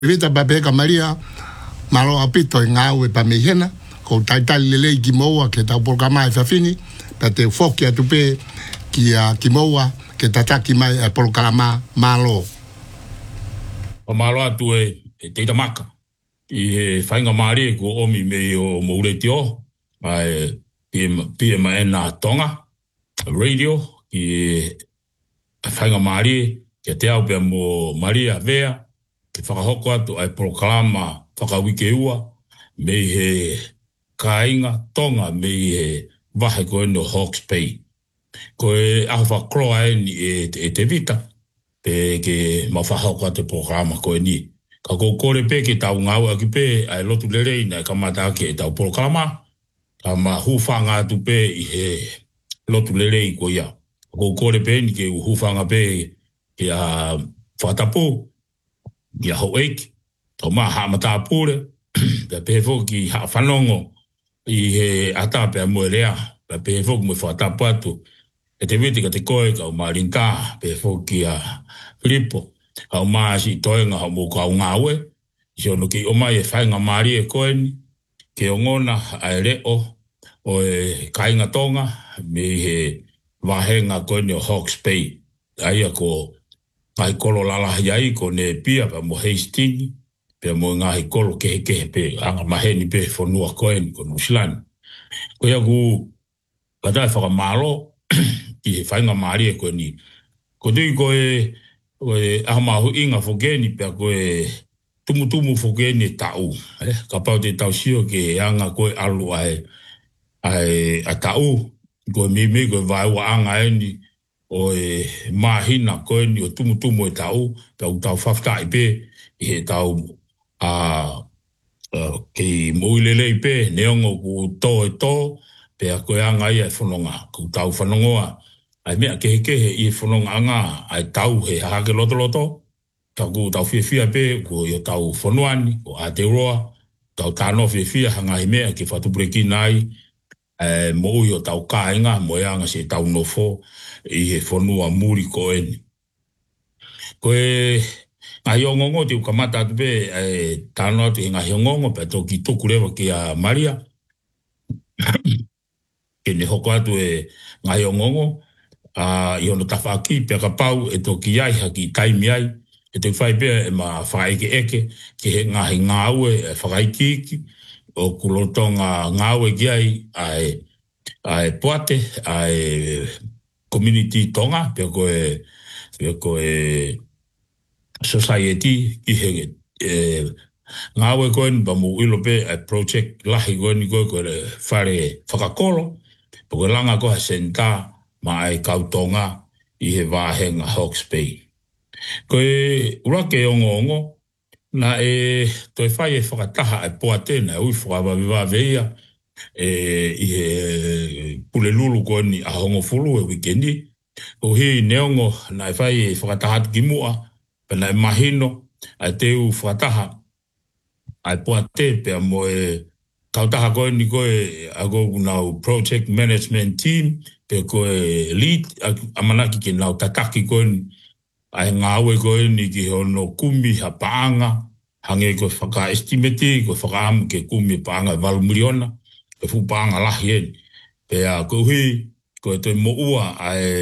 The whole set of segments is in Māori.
Vita Babeka Maria, Malo Apito, Ngawe Pamehena, ko Taitai Lele Kimoa, ke tau programa e Fafini, pa te foki atu pe ki a Kimoa, ke tataki mai e programa Malo. O Malo atu te tamaka. I he whainga maari ko omi me o Moureti o, mai pia mai na tonga, radio, i whainga maari, ke te au pia mo Maria Vea, ke whakahoko atu ai proklama whakawike ua, me he kainga tonga me he wahe koe no Hawke's Bay. Koe aho whakroa ni te vita, pe ke mawhahoko atu proklama koe ni. Ka kore pe ke tau ngau aki pe ai lotu lerei na kamata ke tau proklama, ka ma hufanga atu pe i he lotu lerei ko ia. Ka kore pe ni ke hufanga pe ke a whatapu, ia ho eik, o maa hamata apure, pe foki ha whanongo i he ata pe moerea, pe foki mo whatapu atu, e te viti ka te koe ka o marinka, pe foki a Filipo, au maa si toenga hau mo ka o ngawe, si ono ki o mai e whainga maari e koe ni, ke o ngona ai reo o e kainga tonga, me he wahenga koe ni o Hawke's Bay, aia ko ngai kolo lalahi ai ko ne pia pa mo Hastings, pe mo ngai kolo kehe pe anga maheni pe whanua koe ni ko Nusilani. Ko ia ku katai whakamalo i he whainga maari e koe ni. Ko tui koe ahamahu inga whogeni pe koe tumutumu whogeni tau. Ka pau te tau sio ke anga koe alu ai a tau. Koe mimi koe vaiwa anga eni o e mahina koe ni o tumutumu e tau, tau whafta i pe, i he tau ke moilele i pe, neongo ku tō e tō, pe a koe anga i ai whanonga, ku tau whanongoa, ai mea kehe i whanonga anga, ai tau he hake loto, tau ku tau whiawhia pe, ku i tau whanuani, o Aotearoa, tau tāno whiawhia hanga i mea ke whatupureki nai, mo ui o tau kāinga, mo e anga se tau nofo, i he whanua muri ko eni. Koe ngahi o ngongo te ukamata atu pe, tāno atu he ngahi o ngongo, pe tō ki tōku rewa ki a Maria. Ke ne hoko atu e ngahi o ngongo, i ono tawhaki, pe ka pau e tō ki ai, haki taimi ai, e te whai pe e ma whaeke eke, ke he ngahi ngāue e whakaiki, o kulotonga ngāue ki ai, ai poate, ai community tonga, pe koe society, ki he ngāwe koe ni pa mu ilo pe project lahi koe ni koe whare whakakolo, pe koe langa koe senta ma ai kautonga i he wāhenga Hawke's Bay. Koe urake ongo, na toi whai e whakataha ai poate na ui whakawawiwa veia, i he pule lulu koe ni a hongo fulu e wikendi. O hi neongo na e whai e whakataha ki mua, pe na e mahino, ai teu whakataha, ai poate pe a mo e kautaha koe ni koe a koe nau project management team, pe koe lead, a manaki ke nau tataki koe ni, ai ngāwe koe ni ki hono kumi ha paanga, hange koe whaka-estimate, koe whakaamu ke kumi paanga 2 miliona, e fu paanga lahi eni. Pe a koe hui, koe te mo ua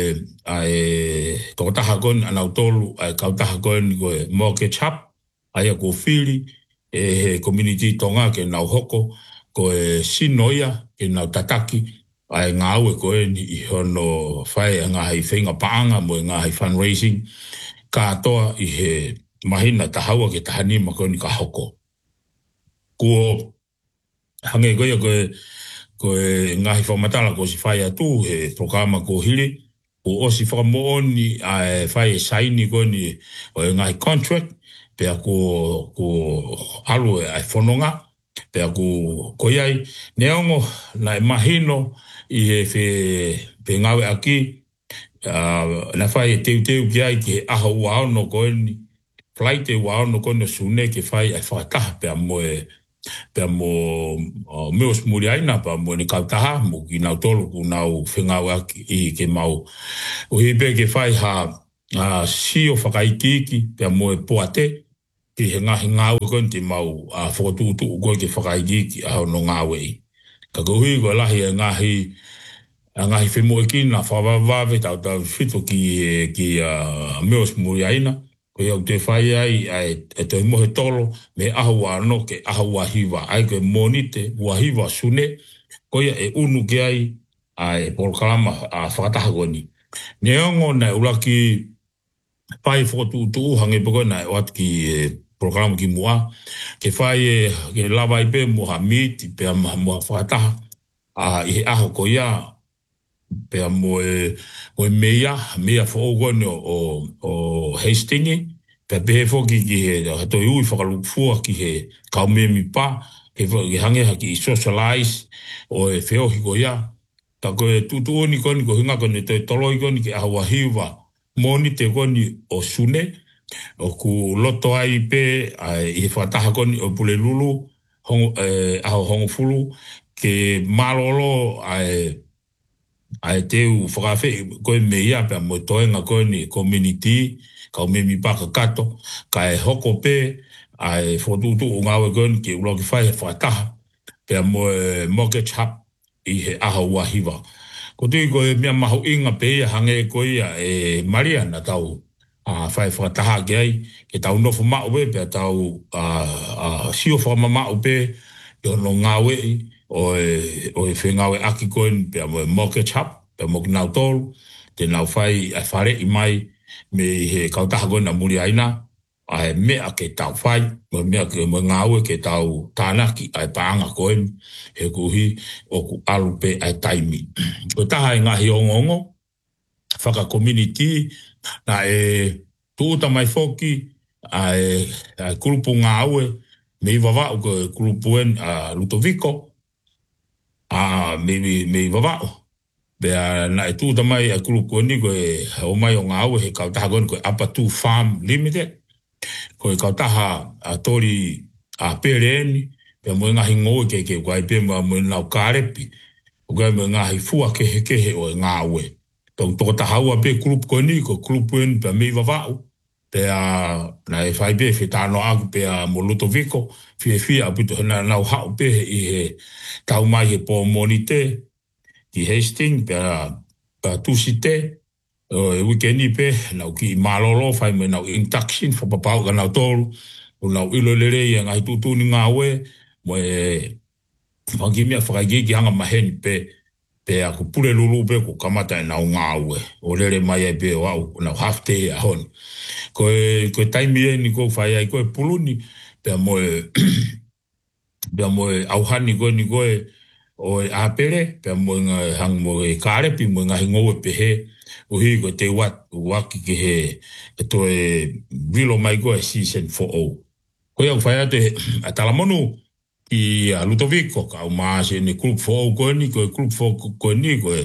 ai kautaha koe ni anau tolu, ai kautaha koe ni koe mortgage hub, ai a koe whiri, he community tonga ke nau hoko, koe sinoia ke nau tataki, ai ngāwe koe ni i hono whai ngahi whenga paanga mo ngahi fundraising, ka atoa i he mahina tahaua ke tahanima koe ni ka hoko. Kuo hange koe ngahi whamatala ko si whai atu he programa ko hiri, ko o si whakamooni ai whai e saini koe ni o ngahi contract, pea ko alu ai whanonga, pea ko iai neongo na e mahino i he pe ngawe aki, na whai e teu ki ai ki he aha ua ono koe ni, flight e ua ono koe no sune ke whai ai whakataha pea mo meos muri aina pa mo ni kautaha mo ki nau tolu ku nau whengawe aki i ke mau. O hi pe ke whai ha si o whakaikiki pea mo e poate, ki he ngahi ngāwe kon te mau a whakatūtu koe ke whakaigi ki a no ngāwe i. Ka kohui ko lahi a ngahi whemoe ki na whawawawe tau whito ki meos muri aina. Ko iau te whai ai e te mohe tolo me ahua no ke ahua hiwa. Ai koe monite ua hiwa sune ko ia e unu ke ai ai polkalama a whakataha koni. Ne ongo na ulaki pai whakatūtu hange poko na o atu ki programa ki mua, ke whai ke lawa i pe moha miti, pe moha whakataha, i he aho ko ia, pe moe mea whaogone o Hastings, pe pehe whoki ki he toi ui whakalupua ki he kaumemi pa, ke hange haki i socialize, o e whiohi ko ia, ta koe tutu oni koni ko hinga koni toi toloi koni ke ahawa hiwa, moni te koni o sune, o ku loto ai pe i he whataha koni o pule lulu aho hongo fulu ke malolo ai teu whakawhi koe me ia pe mo toenga koni community ka me mi paka kato ka e hoko pe ai whotutu o ngawe koni ke uloki whai he whataha pe mo mortgage hub i he aho wahiwa ko tui koe mea mahu inga pe ia hange koe ia e Mariana tau whai whakataha ke ai, ke tau nofo mao pe, pe tau sio whamamao pe, i ono ngawe i, o e whengawe aki koen, pe mo e mortgage hub, pe mo ki nau tolu, te nau whai a whare i mai, me he kautaha koen na muri aina, a mea ke tau whai, mo mea ke mo ngawe ke tau tānaki, a paanga koen, he kuhi, o ku alu pe a taimi. Ko taha i ngahi ongongo, whaka community, na e tuuta mai whoki a kurupu ngā aue me i wawao ko kurupu en a Lutoviko me i wawao bea na e tuuta mai a kurupu eni ko e o mai o ngā aue he kautaha koni ko e Apatu Farm Limited ko e kautaha a tori a pere eni bea mo ngahi ngoe ke kwa i pe mo nau kārepi o kwa mo ngahi fua kehe o ngā aue toko tahaua pe grup koni ko grup en pe me vavau pe na e fai be fitano aku pe mo Lutoviko fie apito na hau pe i he tau mai he po monite ki Hastings pe tusite o weekendi pe na ki malolo fai me na induction for papau ka na tolu o na ilo lere ia ngai tutu ni ngawe mo e whangimia whakaigi ki hanga maheni pe a ku pule lulu pe ku kamata na ngawe o lere mai e pe au na hafte a hon ko taimi ni ko fai ai ko puluni pe mo au hani ko ni ko o apere pe mo hang mo kare pi mo ngai ngowe pe he o hi ko te waki ke he to e vilo mai ko season 4 ko ia fai ate atalamonu i Lutoviko ka o maase ni group 4 ko ni ko group 4 ko ni ko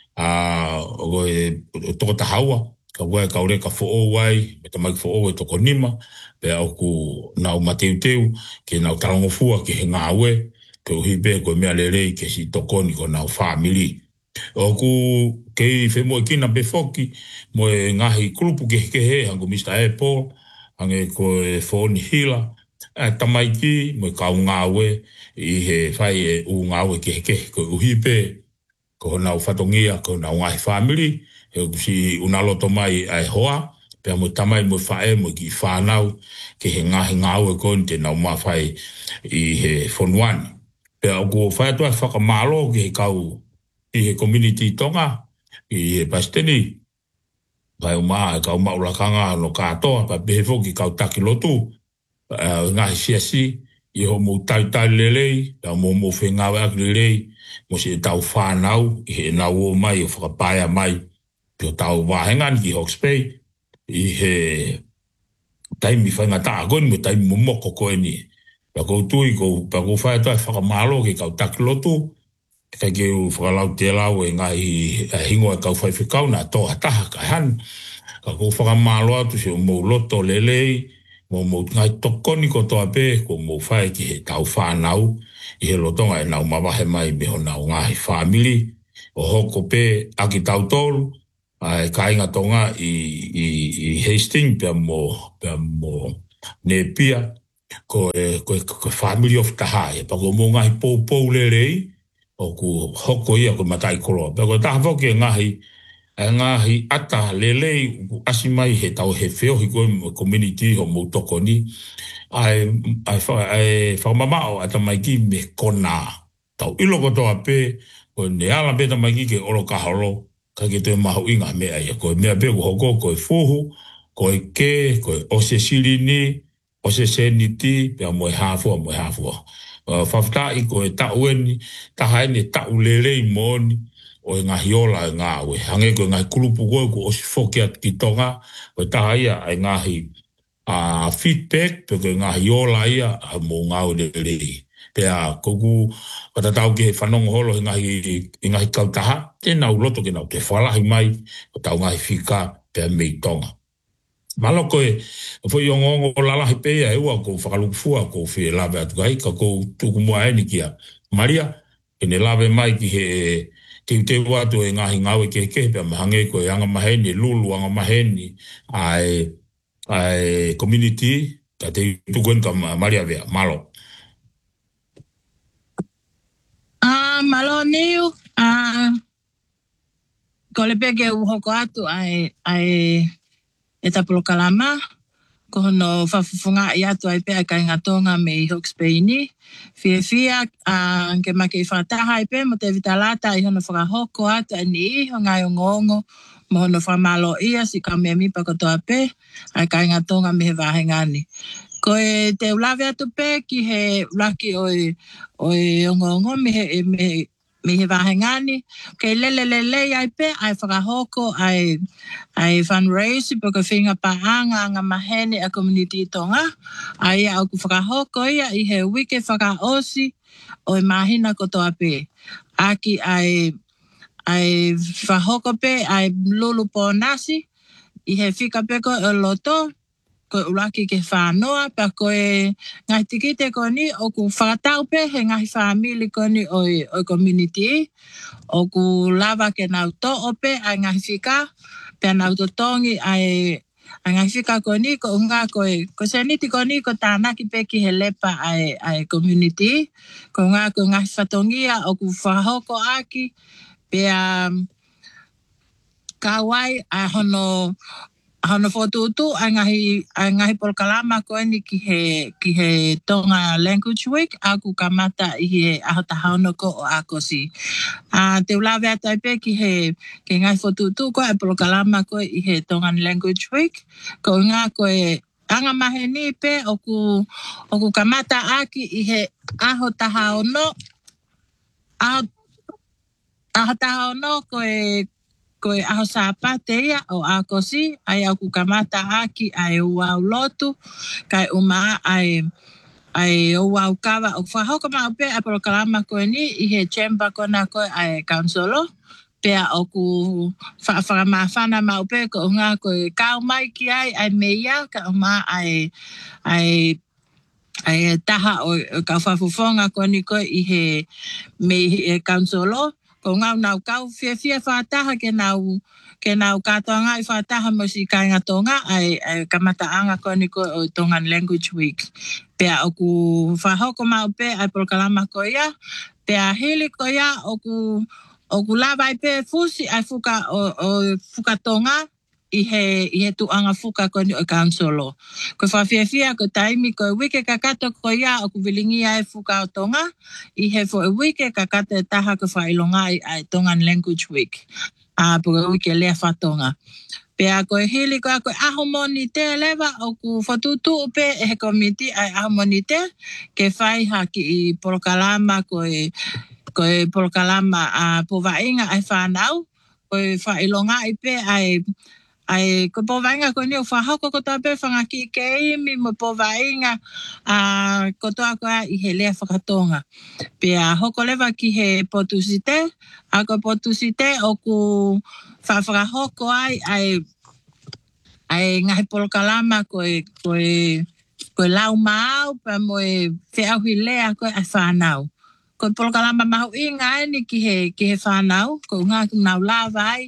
toko tahaua ka wai ka ore ka 4 wai me tamai 4 to ko nima pe au ku na o mateu ke na talango fua ke ngawe ko hibe ko me alere ke si to ko ni ko na family o ku ke fe mo ki na befoki mo ngahi group ke he hango Mr Apple hange ko phone hila tamaiki mo ka ngawe i he fai e u ngawe ke ko uhipe ko na ufatongia ko na ngai family e si una loto mai ai hoa pe mo tamai mo fai mo ki fanau ke he ngawe ko te na ma fai i he fonwan pe ko fai to fa ka malo ke kau i he community tonga i he pasteni vai uma ka uma ula kanga no ka to pa befo ki kau takilotu ngahi siasi i ho mo tai lelei ta mo whengawe ak lelei mo se tau whanau i he nau o mai o whakapaia mai pio tau wahengan ki Hawke's Bay i he taimi whaingata agoni mo taimi mo moko koe ni pa kou tui pa kou whae toa whakamalo ki kau takilotu kai ke u whakalau te lau e ngahi hingo e kau whai whikau na toa taha kai han ka kou whakamalo atu se o mo loto lelei mo ngai tokoni ko toa pe ko mo fai ki he tau whanau i he lotonga e nau mawahe mai me ho nau ngahi family o hoko pe aki tau tolu ai ka inga tonga i Hastings pe mo ne pia ko family of tahai pa ko mo ngai po le rei o ku hoko ia ko matai kolo pa ko ta ho ke ngahi ata lele asimai he tau he feo hi ko community ho mo tokoni ai mama o ata mai ki me kona tau ilo ko to ape ko ne ala be ta mai ki ke olo ka holo ka ke te mahu inga me ai ko me be ko hoko ko fuhu ko ke ko o se silini o se seniti pe mo hafu fafta i ko ta weni ta haini ta ulele moni o ngā hiola ngā we hange ko ngā kulupu ko o si fokia ki tonga o ta ia ai ngāhi feedback pe ko ngā hiola ia mo ngā o le pe a koku o ta tau ke whanongo holo ngāhi kautaha tēnā uloto ke nau te whalahi mai o tau ngāhi whika pe a mei tonga malo koe foi ongo lalahi pe e ua ko whakalukufua ko whi lawe atu kai ka ko tuku mua eni kia Maria ene lawe mai ki he te watu e ngahi ngawe ke pe mahange ko e anga maheni lulu anga maheni ai community ka te tukuen ka Maria vea malo malo niu ko le peke uhoko atu ai e tapolo kalama ko no fafufunga i atu ai pe kai ngatonga me Hawke's Bay ni fia ke make I whataha I pe mo te vitalata I hono whakahoko atu ni ho ngai ngongo mo hono whamalo ia si ka mea mipa kotoa pe ai kai ngatonga me he wahengani ko e te ulawe atu pe ki he laki oi ngongo me he wahengani ke lele ai pe ai whakahoko ai fundraise porque finga paanga nga mahene a community tonga ai au ku whakahoko ia I he wike whakaosi o mahina kotoa pe aki ai whahoko pe ai lulu po nasi I he whika pe ko loto ko ulaki ke whanoa pa ko ngai tikite ko ni o ku whakatau pe he ngai family ko ni o community o ku lava ke nau to ope ai ngai whika pe nau to tongi ai ngai whika ko ni ko unga ko seniti ko ni ko tānaki pe ki he lepa ai community ko unga ko ngai whatongia o ku whahoko aki pe kawai ai hono fotutu ai ngahi polkalama ko ni ki he tonga language week aku kamata I he ahotahano ko o akosi te ulawe ata pe ki ngahi fotutu ko ai polkalama ko I he tonga language week ko nga ko anga maheni pe oku kamata aki I he ahotahano ko aho sapate ia o akosi ai aku kamata aki ai wau lotu kai uma ai wau kawa o whahoko mau pe a proklama ko ni I he chamber ko na ko ai councilo pe oku whakamawhana mau pe ko nga ko kau mai ki ai meia ka uma ai taha o ka whafufonga ko ni ko I he me councilo ko ngau nau kau fia whataha ke nau katoanga I whataha mo si kai ngatonga ai kamataanga ko ni ko o Tongan Language Week. Pea oku whahoko mau pe ai proklama ko ia. Pea hili ko ia oku lava I pe fusi ai fuka o fukatonga I he tuanga fuka ko ni o councilo. Ko whawhiawhia ko taimi ko wike kakato ko ia o ku vilingi ai fuka o tonga. I he fo wike kakato e taha ko whailonga ai Tongan Language Week. Puka wike lea whatonga. Pea ko hili ko ako aho moni te lewa o ku whatutu upe he komiti ai aho moni te. Ke whai haki I porokalama ko porokalama po wainga ai whanau. Ko whailonga I pe ai ko po vainga ko ni o whahoko ko tape whangaki ke imi mo po vainga ko toa ko I he lea whakatonga. Pea hoko lewa ki he potusite, ako potusite o ku whakahoko ai ngahi polokalama ko lau mau pa mo whiahui lea ko ai whanau. Ko polokalama mahu inga ni ki he whanau, ko ngā nau lawai,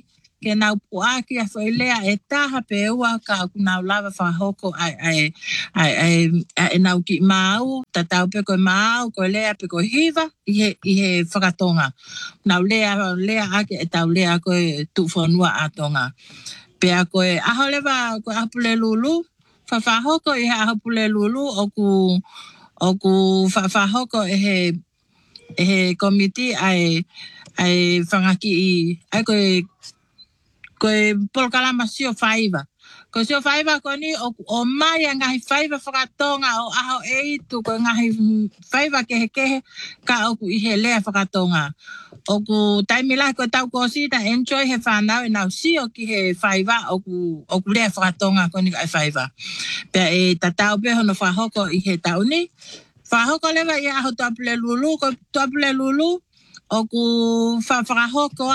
ke nau puaki a whailea e taha pe ua ka nau lava whahoko ai nau ki mau, tatau pe koe mau, koe lea pe koe hiva, i he whakatonga. Nau lea ake e tau lea koe tu whanua atonga. Pea koe aho lewa koe ahapule lulu, whahoko i he ahapule lulu, oku whahoko e he komiti ai whangaki i, ai koe polkalama sio whaiva. Ko sio whaiva ko ni o mai a ngahi whaiva whakatonga o aho eitu ko ngahi whaiva kehe ka oku i he lea whakatonga. Oku taimila ko tau kosita enjoy he whanau e nau sio ki he whaiva oku lea whakatonga ko ni kai whaiva. Pea e tatau pe hono whahoko i he tauni. Whahoko lewa i aho tuapule lulu, ko tuapule lulu oku whahoko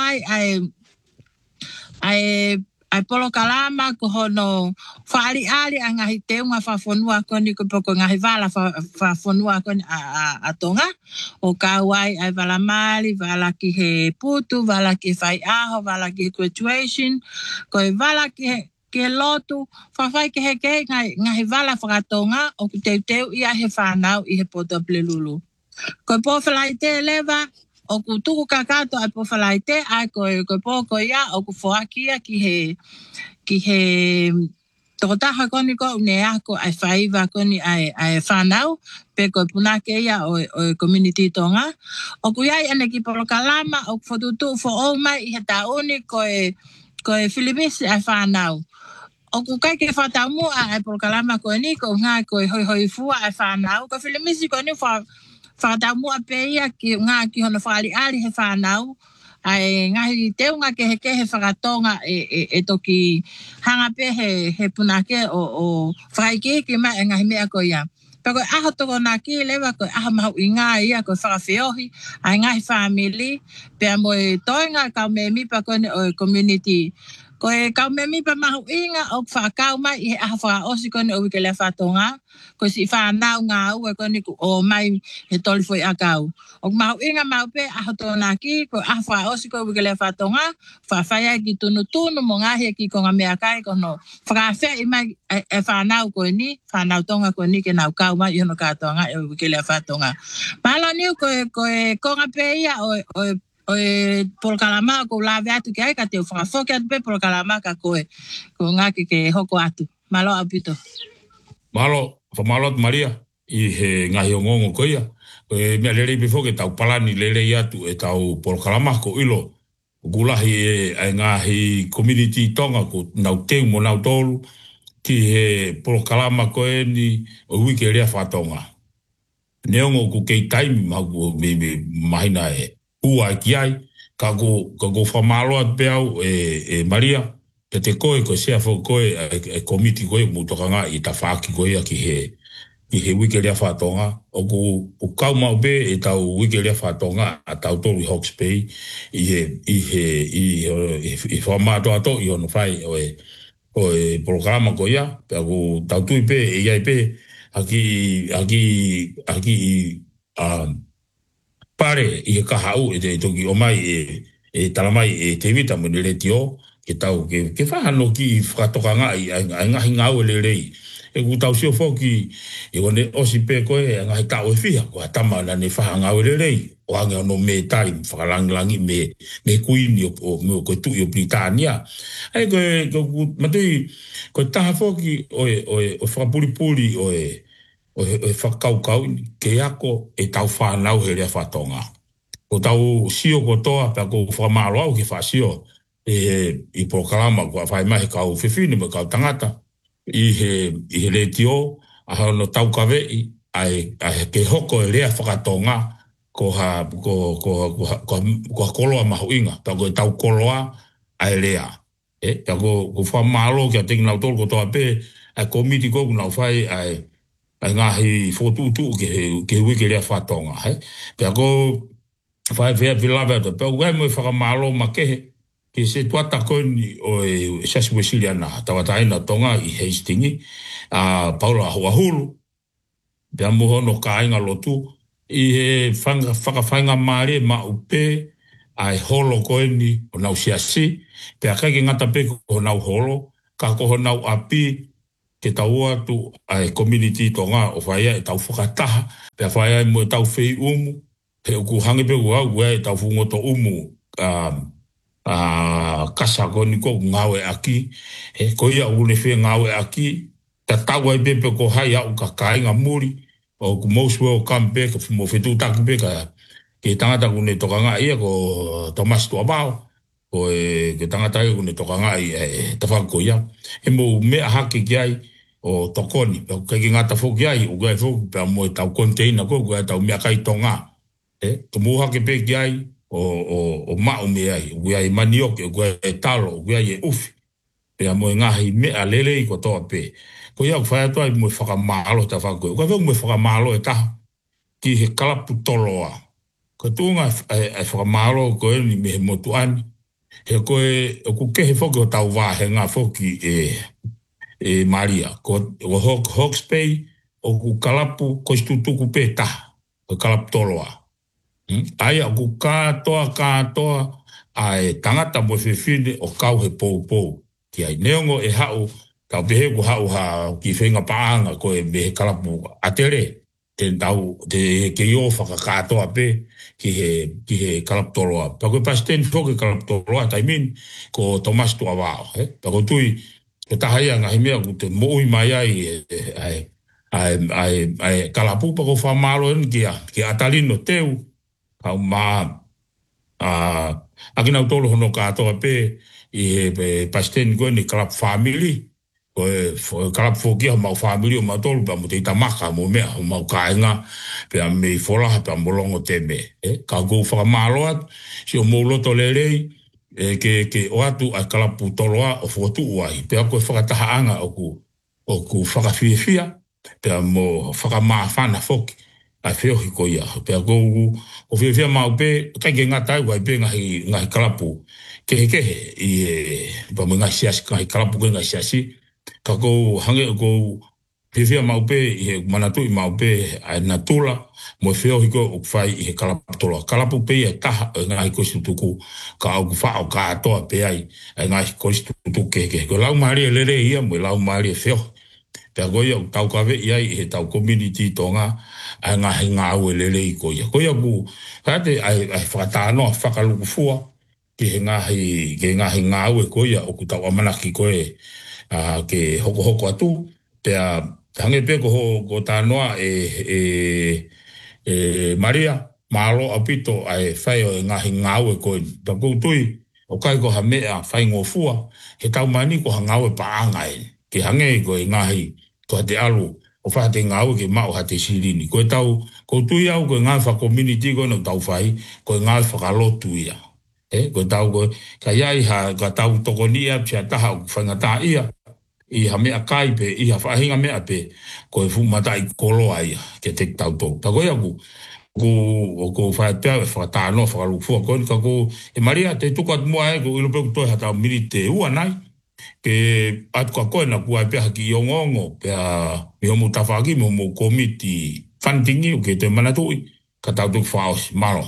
ai polo kalama ko hono whaari ali a ngahi teunga whafonua koni ko poko ngahi wala whafonua koni a tonga. O kauai ai wala mali, wala ki he putu, wala ki whai aho, wala ki he graduation, ko wala ki he lotu, whawhai ki he ngahi wala whakatonga o ku teu ia he whanau i he poto plelulu. Ko po whalai te lewa, o ku tuku kakato ai po whalai te, ai koe poko ia, o ku whoakia ki he tokotaha koni ko une ako ai whaiva koni ai whanau, pe koe punake ia o community tonga. O ku iai ane ki polo kalama, o ku whatutu fo o mai i he tauni koe Filipisi ai whanau. O ku kai ke whatau mua ai polo kalama koe ni, ko ngā koe hoi fua ai whanau, ko Filipisi koe ni whatau mua pe ia ki ngā ki hono whaari ali he whanau, ai ngahi teunga ke he whakatonga e toki hanga pe he punake o whaiki ki mai ngahi mea ko ia. Pa koe aho toko nā ki lewa koe aho mahu i ngā ia koe whakawhiohi ai ngahi family, pea moe toinga kau me mipa koe o community. Koe kau me mipa mahu inga o whakau mai i he aho whakaosi koe o wike lea whatonga, koe si whanau ngā ue koe o mai he tolifoi a kau. O mahu inga mahu pe aho tō nā ki, koe aho whakaosi koe wike lea whatonga, whawhaya ki tunu mo ngahi ki ko ngā mea kai kono. Whakawhia i mai e whanau koe ni, whanau tonga koe ni ke nau kau mai i hono kātonga e wike lea whatonga. Mahalo niu koe konga pe ia o polo kalama ko lawe atu ki ai ka te whakafoke atu pe polo kalama ka koe ko ngaki ke hoko atu. Malo apito. Malo, whamalo atu Maria i he ngahi o ngongo ko ia. Koe mea lere befo ke tau palani lere i atu e tau polo kalama ko ilo. Kulahi e ngahi community tonga ko nau teu mo nau tolu ki he polo kalama ko e ni o wiki rea whatonga. Neongo ko kei taimi mahina e ua ki ai, ka go whamalo at peau e Maria, te te koe sea fo koe e komiti koe mutoka ngā i ta whaki koe a ki he wike rea whatonga, o kau mau be e tau wike rea whatonga a tau tolu i Hawke's Bay i whamato ato i ono whai o e programa koe ia, pea ko tau tui pe e iai pe aki pare i he kahau e te toki o mai e talamai e te vita mo le tio ke tau ke whahano ki whakatoka ngai a ngahi ngau e le rei e ku tau sio foki e wane osi pe koe a ngahi tau e whiha ko a tama na ne whaha ngau e le rei o ange ono me tai whakalangilangi me kuini o koe tui o Britania e koe matui koe taha foki o whakapuripuri o whakaukau ke ako e tau whanau he rea whatonga. Ko tau sio ko toa pa ko whamaro au ke whasio i prokalama ko a whai mahi kau whiwhini me kau tangata i he le tio a hao no tau kawei a ke hoko e rea whakatonga ko koloa mahu inga pa ko tau koloa a e rea. Pa ko whamaro ke a tingi nau tolu ko toa pe a komiti ko nau whai ai ngahi fotutu ke wiki rea whatonga, hei. Pea ko whai whea vilawe ato, pea whai mo whakamalo ma kehe, ke se tuata koni o e Saswesilia na tawataina tonga i Hastings, Paula Huahulu, pea muhono ka inga lotu, i he whakawhainga maare ma upe, ai holo koe ni o nau siasi, pe a kai ke ngata pe ko nau holo, ka ko nau api, ke tau atu ai community tonga o whaia e tau whakataha, pe a whaia mo e tau whei umu, pe o ku hange pe ua e tau whungoto umu, kasa ko ni ko ngawe aki, ko ia ule whea ngawe aki, ta tau ai pepe ko hai au ka kainga muri, o ku most welcome pe, ka mo whetu taki pe ka, ke tangata kune tokanga ia ko Thomas Tuabao, ko ke tangata ia kune tokanga ia te whako ia. E mo mea hake ki ai o tokoni, ke ngata whoki ai, o gai whoki pia mo e tau container ko, gai tau mea kai tonga. Ke mo hake pe ki ai o mao me ai, o gai manioke, o gai talo, o gai e ufi. Pia mo e ngahi mea lele i ko toa pe. Ko ia whai atua i mo e whakamalo ta whako, o gai whoki mo e whakamalo e taha, ki he kalapu toloa. Ko tunga ai whakamaro koe ni me he motu ani. He koe, o ku kehe whoki o tau wāhenga whoki e Maria. Ko Hawke's Bay, o ku kalapu ko istutuku pe taha. Ko kalapu toloa. Aia o ku katoa, ai tangata mo whiwhine o kau he pou. Ki ai neongo e hau, tau pehe ku hau ha ki whenga paanga koe me he kalapu atere. Te tau, te ke o whakakatoa pe, ki he kalaptoroa. Pako pasten whoke kalaptoroa, taimin, ko Thomas Tuabao. Pako tui, ke tahaia ngahi mea, ku te moui mai ai kalapu, pako whamaro en ki atalino teu, au akina utolo hono katoa pe, i he pasten koe ni kalap family, kalap fokia mau family o matolu pa mo te tamaka mo mea o mau kainga pe a me fola pa molongo te me ka go whakamalo at si o mouloto lelei ke o atu a kalap toloa o fotu uai pe a koe whakatahaanga o ku whakawhiwhia pe a mo whakamawhana foki a whiohi ko ia pe a o whiwhia mau pe kai ke ngatai wai pe ngahi kalapu kehe i pa mo ngahi siasi ngahi kalapu ke ngahi siasi ka ko hange ko whiwhia mau pe i he manatu i mau pe ai natula mo whiohi ko o whai i he kalapatola. Kalapu pe i he taha ngahi ko istutuku ka au whao ka atoa pe ai ngahi ko istutuku keke. Ko lau maari e lere ia mo lau maari e whiohi. Pea ko ia tau kawe i ai i he tau community tonga ai ngahi ngāu e lere i ko ia. Ko ia ku kate ai whakatanoa whakalukufua ki he ngahi ngāu e ko ia o ku tau amanaki ko e ke hoko atu pea hange pe ko tanoa Maria malo apito ai fai o ngahi ngau e ko ta tui o kai ko ha mea fai ngofua he tau mani ko ngau e paanga ke hange ko ngahi ko te alu o fa te ngau ke mau ha te sirini ko tau ko tui au ko ngahi fa community ko no tau fai ko ngahi fa kalotu ia ko tau ko kai ha ka tau tokonia pia taha whangata ia i ha mea kai pe, i ha whahinga mea pe, ko e fumata i kolo ai, ke te tau tau. Ta koe aku, ko whaetea e whakatano, whakalukufua, ko ka ko, e Maria, te tukat mua e, ko ilope ku toi hata miri te ua nai, ke atu ka koe na kua e peha ki iongongo, pea mi homu tawhaki, mi homu komiti fundingi, o ke te manatui, ka tau tuk whaos, malo.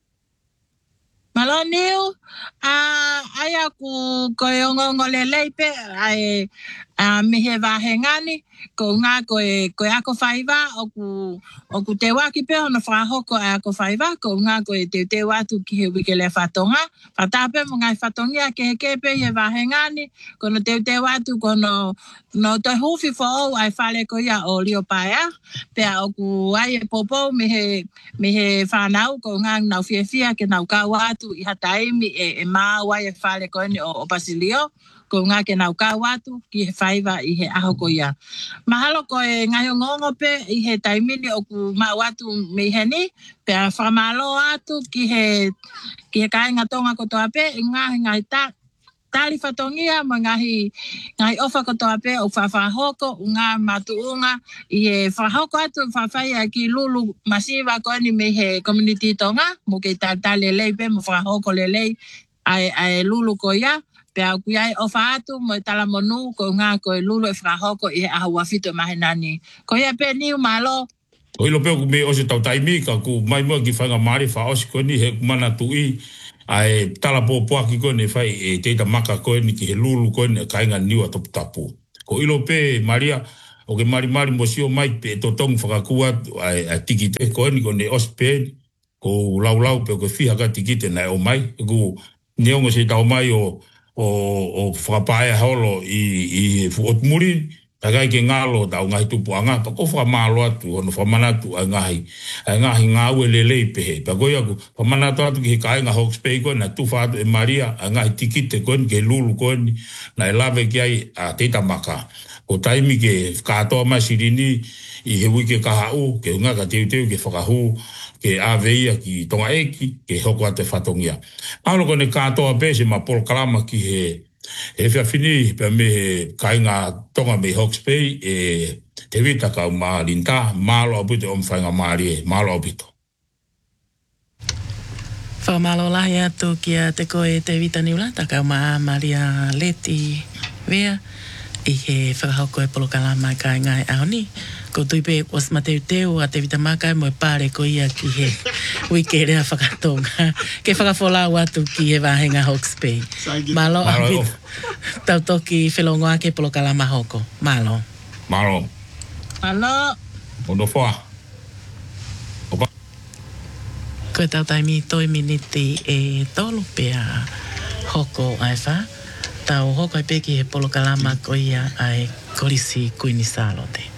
Malo niu, ai aku koe lelei pe, ai mihe wahengani, ko ngā koe ako whaiva, o ku te waki pe hono whahoko e ako whaiva, ko ngā koe te watu ki he wikele whatonga, whatape mo ngai whatongia ke he kepe he wahengani, kono te watu kono no toi hufi fo o ai whale ko ia o lio paea, pea o ku ai e popo mihe whanau, ko ngā nau whiawhia ke nau ka watu i hataimi e maa wai e whale ko ni o Basilio, ko ngā ke nau ka watu ki he whaiva i he aho ko ia. Mahalo ko e ngai ngongo pe i he taimini o ku maa watu miheni, pea whamalo atu ki he kainga tonga ko toa pe, ngai tali whatongia ma ngahi ofa ko toa pe o whawhahoko ngā matuunga i he whahoko atu whawhai ki lulu masiva ko ni me he community tonga mo ke tali lei pe mo whahoko lelei ai lulu ko ia pea ku iai ofa atu mo tala monu ko ngā ko lulu e whahoko i he ahu wafito mahenani ko ia pe niu malo O ilo peo me o se tau taimi ka ku mai mo ki whanga maari wha osi koni he mana tui ai tala pōpua ki kone whai e teita maka kone ki he lulu kone ka inga niwa topu tapu. Ko ilo pe Maria o ke mari mo sio mai pe to tong whakakua ai tiki te kone kone osi pe ko lau pe ko fiha ka tiki te nai o mai ku neongo se tau mai o whakapae holo i fuotmurin tagai ke ngalo tau ngai tupu anga pa ko fa malo atu ono fa manatu ngai ngā ue lelei pehe pa ko yaku fa manatu atu ki kai nga Hawke's Bay ko na tu fa e Maria ngai tikite ko ke lulu ko na lave ki ai a teita maka ko taimi ke ka to ma sirini i he wiki ka hau ke nga ka teu ke whakahu ke aveia ki tonga eki ke hoko ate whatongia paulo ko ne ka to a pese ma pol kalama ki he e fia fini pe me kainga tonga me Hawke's Bay e te vita ka ma linta malo abito om whainga maari malo abito. Whamalo lahi atu kia te koe te vita niulata ka ma Maria Leti vea i he whakahoko e polo kalama kainga e aoni. Ko tuipe was mateu teu a te vita maka mo e pare ko ia ki he wike rea whakatonga. Ke whakafola watu ki he wahenga Hawke's Bay. Malo abito. Tau toki whelongoa ke polo kalama hoko. Malo. Malo. Malo. Ono wha. Opa. Koe tau taimi toi miniti e tolu pea hoko ai wha. Tau hoko ai peki he polo kalama ko ia ai korisi kuini salote.